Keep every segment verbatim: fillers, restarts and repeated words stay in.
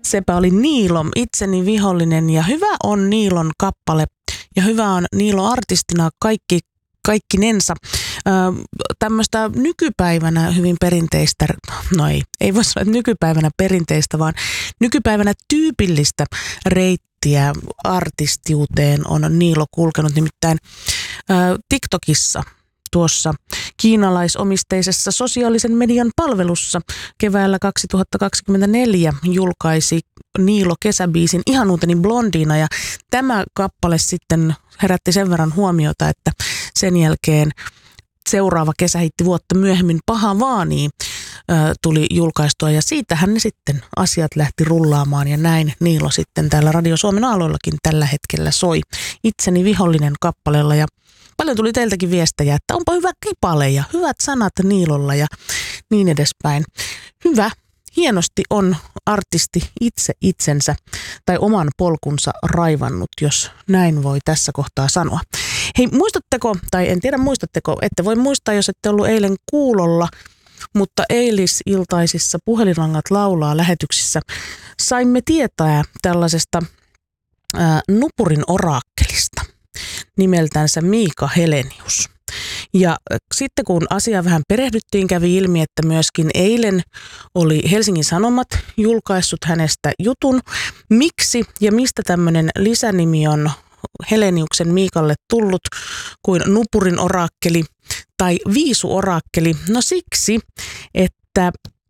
Sepä oli Niilo, itseni vihollinen, ja hyvä on Niilon kappale ja hyvä on Niilo artistina kaikki kaikkinensa. Ö, tämmöistä nykypäivänä hyvin perinteistä, no ei, ei voi sanoa, että nykypäivänä perinteistä, vaan nykypäivänä tyypillistä reittiä artistiuteen on Niilo kulkenut, nimittäin ö, TikTokissa tuossa kiinalaisomisteisessa sosiaalisen median palvelussa keväällä kaksituhattakaksikymmentäneljä julkaisi Niilo kesäbiisin Ihan uuteni Blondiina, ja tämä kappale sitten herätti sen verran huomiota, että sen jälkeen seuraava kesähitti vuotta myöhemmin Paha vaanii tuli julkaistua, ja siitähän ne sitten asiat lähti rullaamaan, ja näin Niilo sitten täällä Radio Suomen aalloillakin tällä hetkellä soi Itseni vihollinen kappaleella, ja paljon tuli teiltäkin viestejä, että onpa hyvä kipale ja hyvät sanat Niilolla ja niin edespäin. Hyvä, hienosti on artisti itse itsensä tai oman polkunsa raivannut, jos näin voi tässä kohtaa sanoa. Hei, muistatteko, tai en tiedä muistatteko, ette voi muistaa, jos ette ollut eilen kuulolla, mutta eilisiltaisissa Puhelinlangat laulaa lähetyksissä saimme tietää tällaisesta ää, Nupurin oraakkelista nimeltänsä Miika Helenius. Ja sitten kun asiaa vähän perehdyttiin, kävi ilmi, että myöskin eilen oli Helsingin Sanomat julkaissut hänestä jutun, miksi ja mistä tämmöinen lisänimi on Heleniuksen Miikalle tullut kuin Nupurin oraakkeli tai Viisu-oraakkeli. No siksi, että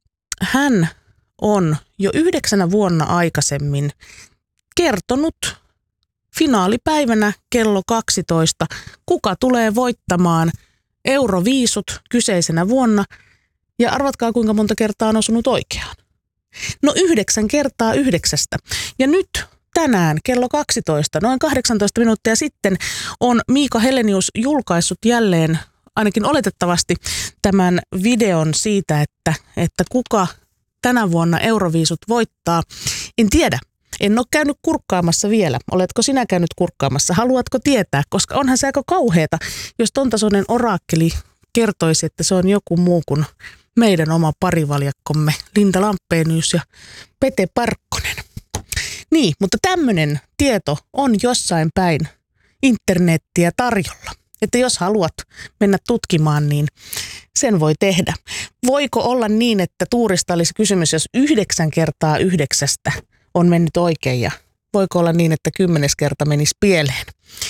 hän on jo yhdeksänä vuonna aikaisemmin kertonut finaalipäivänä kello kaksitoista, kuka tulee voittamaan Euroviisut kyseisenä vuonna, ja arvatkaa kuinka monta kertaa on osunut oikeaan. No yhdeksän kertaa yhdeksästä. Ja nyt tänään kello kaksitoista, noin kahdeksantoista minuuttia sitten, on Miika Helenius julkaissut jälleen, ainakin oletettavasti, tämän videon siitä, että, että kuka tänä vuonna Euroviisut voittaa. En tiedä. En ole käynyt kurkkaamassa vielä. Oletko sinä käynyt kurkkaamassa? Haluatko tietää? Koska onhan se aika kauheata, jos ton tasoinen oraakkeli kertoisi, että se on joku muu kuin meidän oma parivaljakkomme Linda Lampenius ja Pete Parkkonen. Niin, mutta tämmöinen tieto on jossain päin internettiä tarjolla. Että jos haluat mennä tutkimaan, niin sen voi tehdä. Voiko olla niin, että tuurista olisi kysymys, jos yhdeksän kertaa yhdeksästä on mennyt oikein, ja voiko olla niin, että kymmenes kerta menisi pieleen?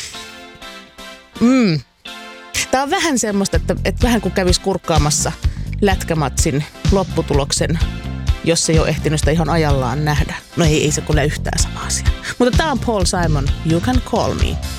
Mm. Tämä on vähän semmoista, että, että vähän kuin kävisi kurkkaamassa lätkämatsin lopputuloksen, jos ei ole ehtinyt sitä ihan ajallaan nähdä. No ei, ei se ole yhtään sama asia. Mutta tämä on Paul Simon, You Can Call Me.